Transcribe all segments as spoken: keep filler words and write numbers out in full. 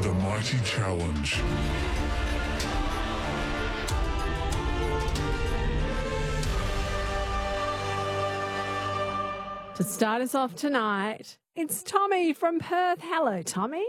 The Mighty Challenge. To start us off tonight, it's Tommy from Perth. Hello, Tommy.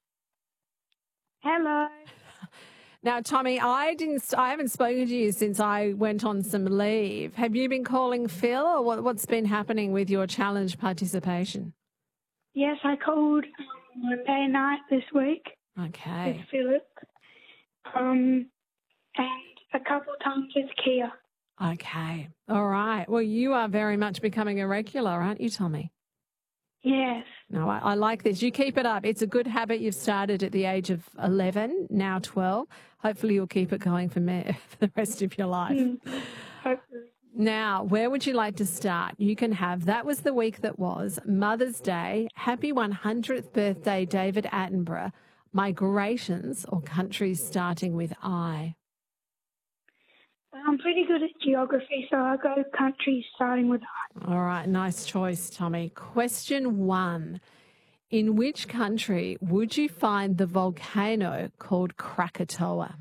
Hello. Now, Tommy, I didn't. I haven't spoken to you since I went on some leave. Have you been calling Phil, or what, what's been happening with your challenge participation? Yes, I called um, Monday night this week with Okay. Philip, um, and a couple times with Kia. Okay. All right. Well, you are very much becoming a regular, aren't you, Tommy? Yes. No, I, I like this. You keep it up. It's a good habit you've started at the age of eleven, now twelve. Hopefully you'll keep it going for, me, for the rest of your life. Mm, hopefully. Now, where would you like to start? You can have, that was the week that was, Mother's Day, happy one hundredth birthday, David Attenborough, migrations or countries starting with I. I'm pretty good at geography, so I'll go countries starting with I. All right, nice choice, Tommy. Question one. In which country would you find the volcano called Krakatoa?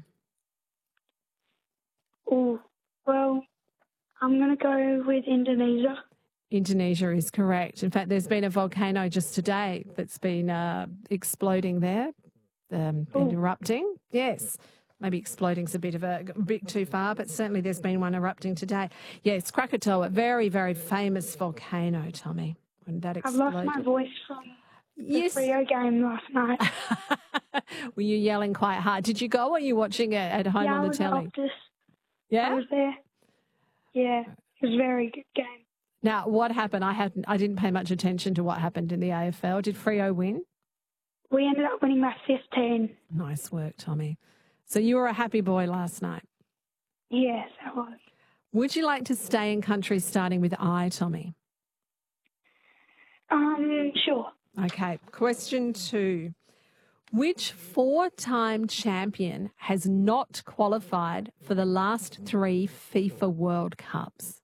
Oh, well, I'm going to go with Indonesia. Indonesia is correct. In fact, there's been a volcano just today that's been uh, exploding there, um, Ooh. and erupting. Yes. Maybe exploding's a bit of a, a bit too far, but certainly there's been one erupting today. Yes, Krakatoa, very, very famous volcano, Tommy. When that I've exploded. lost my voice from the Yes. Freo game last night. Were you yelling quite hard? Did you go or were you watching it at home yeah, on I the was telly? at Optus. I Yeah? was there. Yeah, it was a very good game. Now, what happened? I hadn't. I didn't pay much attention to what happened in the A F L. Did Freo win? We ended up winning by fifteen. Nice work, Tommy. So you were a happy boy last night. Yes, I was. Would you like to stay in countries starting with I, Tommy? Um, sure. Okay. Question two. Which four-time champion has not qualified for the last three FIFA World Cups?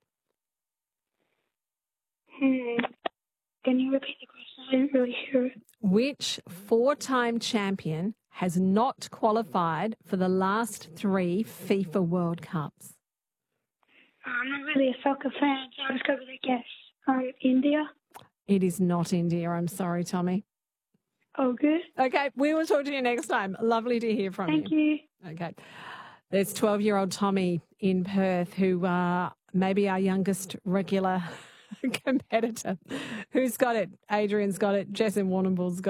Hmm. Can you repeat the question? I didn't really hear it. Which four-time champion has not qualified for the last three FIFA World Cups? I'm not really a soccer fan, so I'll just go with a guess. Um, India? It is not India. I'm sorry, Tommy. Oh, good. Okay, we will talk to you next time. Lovely to hear from Thank you. you. Okay. There's twelve-year-old Tommy in Perth who uh, may be our youngest regular competitor. Who's got it? Adrian's got it. Jess in Warrnambool's got it.